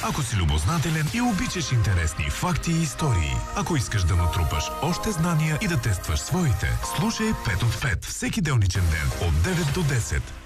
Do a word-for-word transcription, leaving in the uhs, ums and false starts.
Ако си любознателен и обичаш интересни факти и истории. Ако искаш да натрупаш още знания и да тестваш своите, слушай пет от пет всеки делничен ден от девет до десет.